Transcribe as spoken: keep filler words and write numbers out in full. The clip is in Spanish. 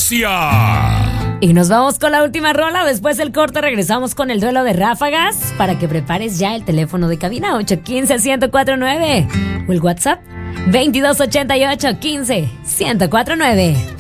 Gracia. Y nos vamos con la última rola. Después del corte regresamos con el duelo de ráfagas para que prepares ya el teléfono de cabina ocho uno cinco, uno cero cuatro nueve o el WhatsApp veintidós ochenta y ocho, quince, ciento cuatro nueve.